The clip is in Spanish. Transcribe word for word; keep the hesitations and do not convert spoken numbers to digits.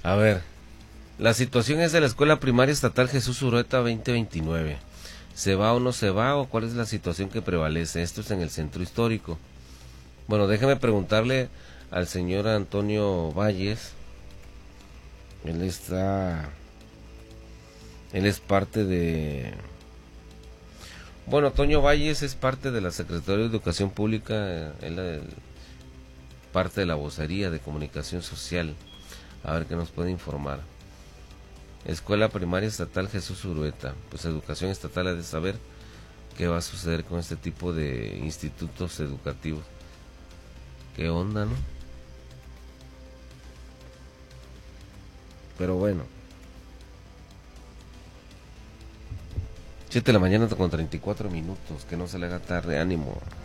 A ver, la situación es de la Escuela Primaria Estatal Jesús Urueta veinte veintinueve. ¿Se va o no se va o cuál es la situación que prevalece? Esto es en el centro histórico. Bueno, déjeme preguntarle al señor Antonio Valles. Él está... Él es parte de... Bueno, Antonio Valles es parte de la Secretaría de Educación Pública. Él es parte de la vocería de comunicación social. A ver qué nos puede informar. Escuela Primaria Estatal Jesús Urueta. Pues Educación Estatal ha de saber qué va a suceder con este tipo de institutos educativos. ¿Qué onda, no? Pero bueno. siete de la mañana con treinta y cuatro minutos. Que no se le haga tarde, ánimo.